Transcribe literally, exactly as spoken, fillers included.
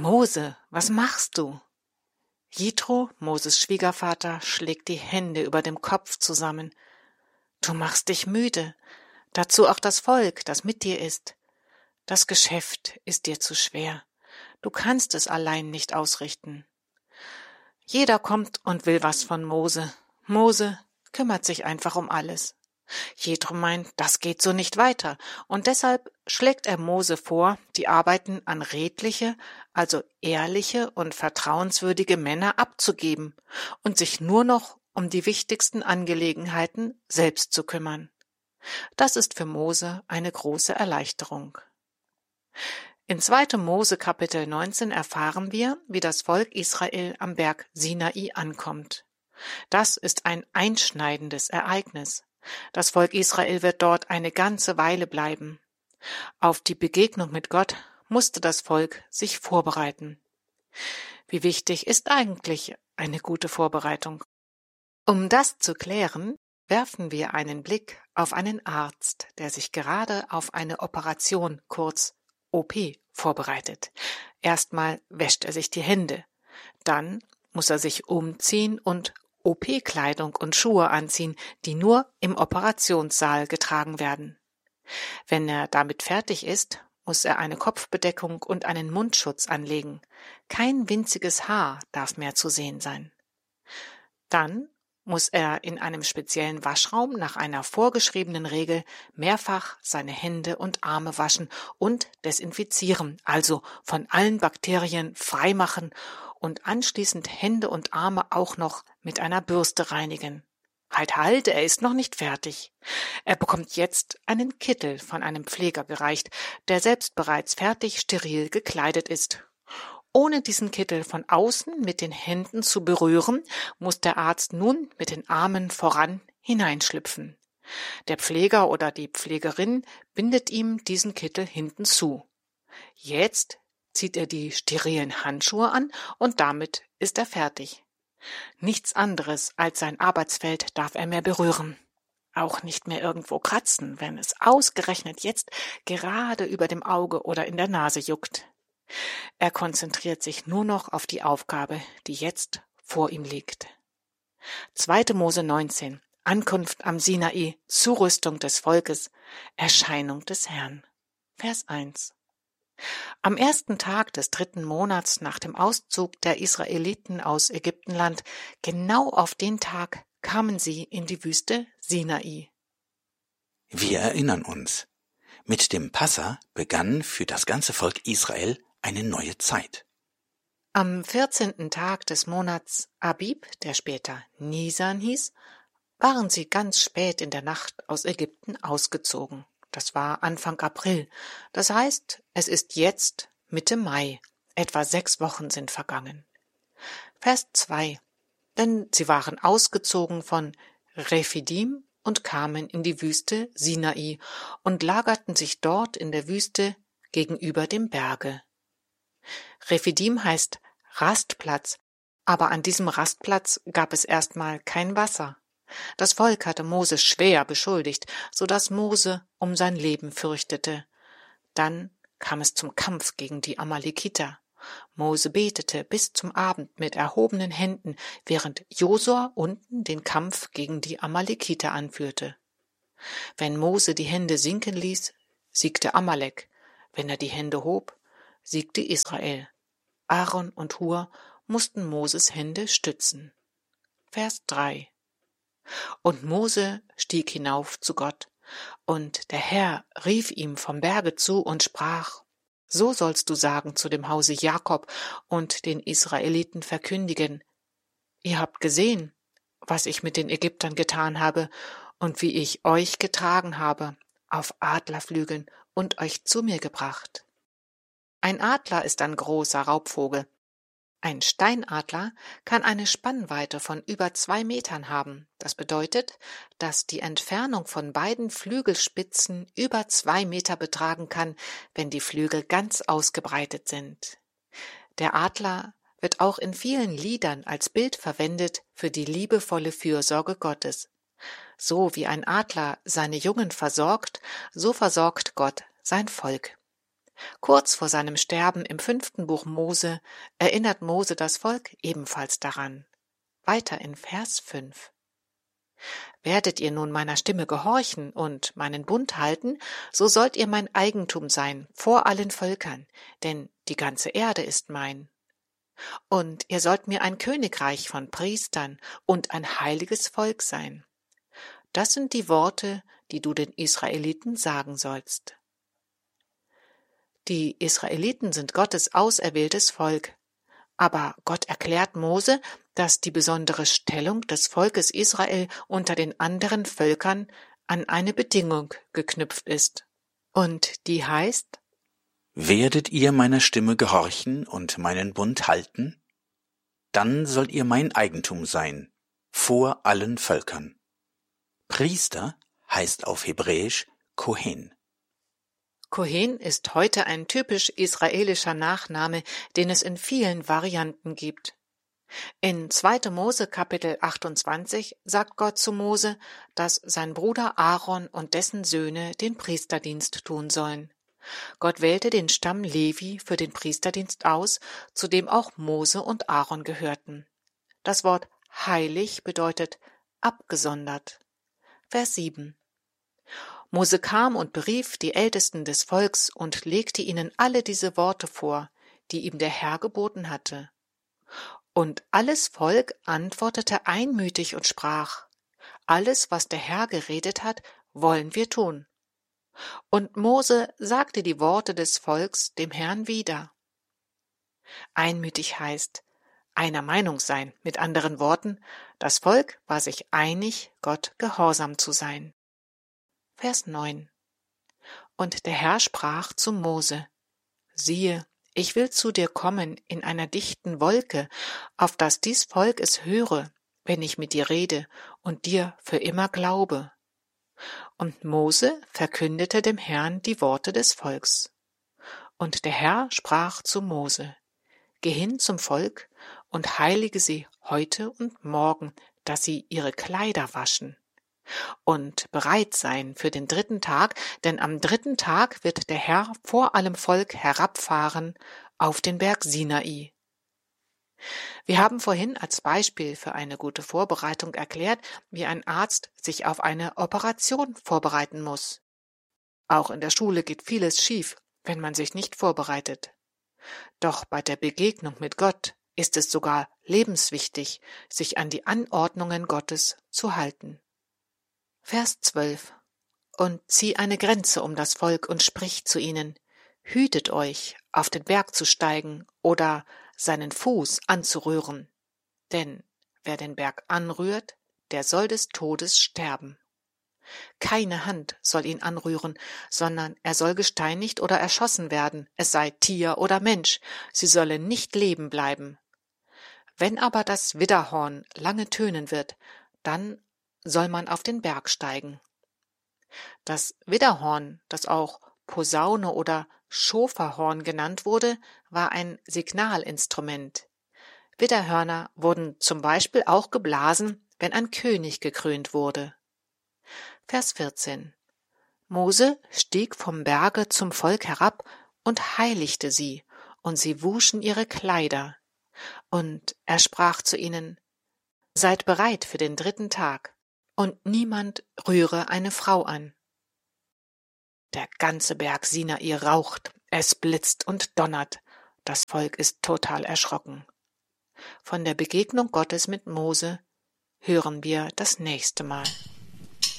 Mose, was machst du? Jitro, Moses Schwiegervater, schlägt die Hände über dem Kopf zusammen. Du machst dich müde, dazu auch das Volk, das mit dir ist. Das Geschäft ist dir zu schwer, du kannst es allein nicht ausrichten. Jeder kommt und will was von Mose. Mose kümmert sich einfach um alles. Jethro meint, das geht so nicht weiter, und deshalb schlägt er Mose vor, die Arbeiten an redliche, also ehrliche und vertrauenswürdige Männer abzugeben und sich nur noch um die wichtigsten Angelegenheiten selbst zu kümmern. Das ist für Mose eine große Erleichterung. In zweiter Mose Kapitel neunzehn erfahren wir, wie das Volk Israel am Berg Sinai ankommt. Das ist ein einschneidendes Ereignis. Das Volk Israel wird dort eine ganze Weile bleiben. Auf die Begegnung mit Gott musste das Volk sich vorbereiten. Wie wichtig ist eigentlich eine gute Vorbereitung? Um das zu klären, werfen wir einen Blick auf einen Arzt, der sich gerade auf eine Operation, kurz O P, vorbereitet. Erstmal wäscht er sich die Hände, dann muss er sich umziehen und O P-Kleidung und Schuhe anziehen, die nur im Operationssaal getragen werden. Wenn er damit fertig ist, muss er eine Kopfbedeckung und einen Mundschutz anlegen. Kein winziges Haar darf mehr zu sehen sein. Dann muss er in einem speziellen Waschraum nach einer vorgeschriebenen Regel mehrfach seine Hände und Arme waschen und desinfizieren, also von allen Bakterien freimachen und anschließend Hände und Arme auch noch mit einer Bürste reinigen. Halt, halt, er ist noch nicht fertig. Er bekommt jetzt einen Kittel von einem Pfleger gereicht, der selbst bereits fertig steril gekleidet ist. Ohne diesen Kittel von außen mit den Händen zu berühren, muss der Arzt nun mit den Armen voran hineinschlüpfen. Der Pfleger oder die Pflegerin bindet ihm diesen Kittel hinten zu. Jetzt zieht er die sterilen Handschuhe an und damit ist er fertig. Nichts anderes als sein Arbeitsfeld darf er mehr berühren. Auch nicht mehr irgendwo kratzen, wenn es ausgerechnet jetzt gerade über dem Auge oder in der Nase juckt. Er konzentriert sich nur noch auf die Aufgabe, die jetzt vor ihm liegt. zweiter Mose neunzehn. Ankunft am Sinai, Zurüstung des Volkes, Erscheinung des Herrn. Vers eins. Am ersten Tag des dritten Monats nach dem Auszug der Israeliten aus Ägyptenland, genau auf den Tag kamen sie in die Wüste Sinai. Wir erinnern uns, mit dem Passa begann für das ganze Volk Israel eine neue Zeit. Am vierzehnten Tag des Monats Abib, der später Nisan hieß, waren sie ganz spät in der Nacht aus Ägypten ausgezogen. Das war Anfang April. Das heißt, es ist jetzt Mitte Mai. Etwa sechs Wochen sind vergangen. Vers zwei. Denn sie waren ausgezogen von Rephidim und kamen in die Wüste Sinai und lagerten sich dort in der Wüste gegenüber dem Berge. Rephidim heißt Rastplatz, aber an diesem Rastplatz gab es erstmal kein Wasser. Das Volk hatte Mose schwer beschuldigt, so dass Mose um sein Leben fürchtete. Dann kam es zum Kampf gegen die Amalekiter. Mose betete bis zum Abend mit erhobenen Händen, während Josua unten den Kampf gegen die Amalekiter anführte. Wenn Mose die Hände sinken ließ, siegte Amalek. Wenn er die Hände hob, siegte Israel. Aaron und Hur mussten Moses Hände stützen. Vers drei. Und Mose stieg hinauf zu Gott, und der Herr rief ihm vom Berge zu und sprach: So sollst du sagen zu dem Hause Jakob und den Israeliten verkündigen: Ihr habt gesehen, was ich mit den Ägyptern getan habe und wie ich euch getragen habe auf Adlerflügeln und euch zu mir gebracht. Ein Adler ist ein großer Raubvogel. Ein Steinadler kann eine Spannweite von über zwei Metern haben. Das bedeutet, dass die Entfernung von beiden Flügelspitzen über zwei Meter betragen kann, wenn die Flügel ganz ausgebreitet sind. Der Adler wird auch in vielen Liedern als Bild verwendet für die liebevolle Fürsorge Gottes. So wie ein Adler seine Jungen versorgt, so versorgt Gott sein Volk. Kurz vor seinem Sterben im fünften Buch Mose erinnert Mose das Volk ebenfalls daran. Weiter in Vers fünf. Werdet ihr nun meiner Stimme gehorchen und meinen Bund halten, so sollt ihr mein Eigentum sein vor allen Völkern, denn die ganze Erde ist mein. Und ihr sollt mir ein Königreich von Priestern und ein heiliges Volk sein. Das sind die Worte, die du den Israeliten sagen sollst. Die Israeliten sind Gottes auserwähltes Volk. Aber Gott erklärt Mose, dass die besondere Stellung des Volkes Israel unter den anderen Völkern an eine Bedingung geknüpft ist. Und die heißt: Werdet ihr meiner Stimme gehorchen und meinen Bund halten? Dann sollt ihr mein Eigentum sein, vor allen Völkern. Priester heißt auf Hebräisch Kohen. Kohen ist heute ein typisch israelischer Nachname, den es in vielen Varianten gibt. In zweiter Mose Kapitel achtundzwanzig sagt Gott zu Mose, dass sein Bruder Aaron und dessen Söhne den Priesterdienst tun sollen. Gott wählte den Stamm Levi für den Priesterdienst aus, zu dem auch Mose und Aaron gehörten. Das Wort heilig bedeutet abgesondert. Vers sieben. Mose kam und berief die Ältesten des Volks und legte ihnen alle diese Worte vor, die ihm der Herr geboten hatte. Und alles Volk antwortete einmütig und sprach: Alles, was der Herr geredet hat, wollen wir tun. Und Mose sagte die Worte des Volks dem Herrn wieder. Einmütig heißt einer Meinung sein, mit anderen Worten, das Volk war sich einig, Gott gehorsam zu sein. Vers neun. Und der Herr sprach zu Mose: Siehe, ich will zu dir kommen in einer dichten Wolke, auf dass dies Volk es höre, wenn ich mit dir rede und dir für immer glaube. Und Mose verkündete dem Herrn die Worte des Volks. Und der Herr sprach zu Mose: Geh hin zum Volk und heilige sie heute und morgen, dass sie ihre Kleider waschen. Und bereit sein für den dritten Tag, denn am dritten Tag wird der Herr vor allem Volk herabfahren auf den Berg Sinai. Wir haben vorhin als Beispiel für eine gute Vorbereitung erklärt, wie ein Arzt sich auf eine Operation vorbereiten muss. Auch in der Schule geht vieles schief, wenn man sich nicht vorbereitet. Doch bei der Begegnung mit Gott ist es sogar lebenswichtig, sich an die Anordnungen Gottes zu halten. Vers zwölf. Und zieh eine Grenze um das Volk und sprich zu ihnen: Hütet euch, auf den Berg zu steigen oder seinen Fuß anzurühren. Denn wer den Berg anrührt, der soll des Todes sterben. Keine Hand soll ihn anrühren, sondern er soll gesteinigt oder erschossen werden, es sei Tier oder Mensch, sie sollen nicht leben bleiben. Wenn aber das Widderhorn lange tönen wird, dann soll man auf den Berg steigen. Das Widderhorn, das auch Posaune oder Schoferhorn genannt wurde, war ein Signalinstrument. Widderhörner wurden zum Beispiel auch geblasen, wenn ein König gekrönt wurde. Vers vierzehn. Mose stieg vom Berge zum Volk herab und heiligte sie, und sie wuschen ihre Kleider. Und er sprach zu ihnen: Seid bereit für den dritten Tag, und niemand rühre eine Frau an. Der ganze Berg Sinai raucht, es blitzt und donnert, das Volk ist total erschrocken. Von der Begegnung Gottes mit Mose hören wir das nächste Mal.